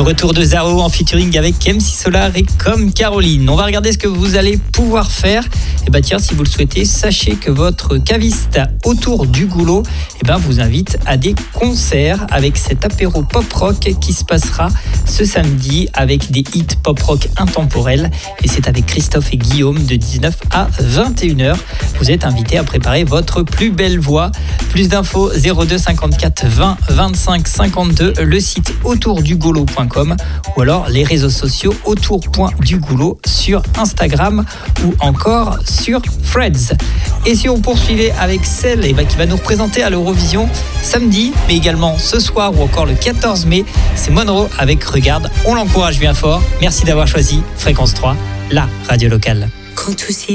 retour de Zao en featuring avec MC Solar et Comme Caroline. On va regarder ce que vous allez pouvoir faire. Et tiens, si vous le souhaitez, sachez que votre caviste autour du goulot vous invite à des concerts avec cet apéro pop-rock qui se passera ce samedi avec des hits pop-rock intemporels. Et c'est avec Christophe et Guillaume de 19 à 21h. Vous êtes invités à préparer votre plus belle voix. Plus d'infos 02 54 20 25 52, le site autourdugolo.com ou alors les réseaux sociaux autour.dugoulot sur Instagram ou encore sur Threads. Et si on poursuivait avec celle qui va nous représenter à l'Eurovision samedi, mais également ce soir ou encore le 14 mai, c'est Monroe avec Regarde. On l'encourage bien fort. Merci d'avoir choisi Fréquence 3, la radio locale. Quand tout